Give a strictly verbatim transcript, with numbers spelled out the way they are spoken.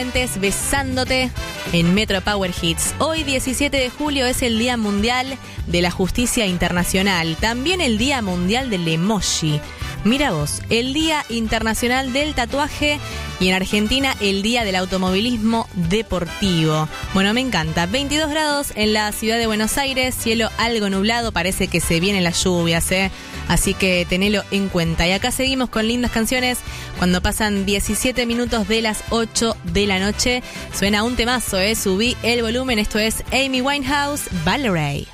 Besándote en Metro Power Hits. Hoy, diecisiete de julio, es el Día Mundial de la Justicia Internacional. También el Día Mundial del Emoji. Mira vos, el Día Internacional del Tatuaje y en Argentina el Día del Automovilismo Deportivo. Bueno, me encanta. veintidós grados en la ciudad de Buenos Aires, cielo algo nublado, parece que se vienen las lluvias, ¿eh? Así que tenelo en cuenta. Y acá seguimos con lindas canciones. Cuando pasan diecisiete minutos de las ocho de la noche, suena un temazo, ¿eh? Subí el volumen. Esto es Amy Winehouse, Valerie.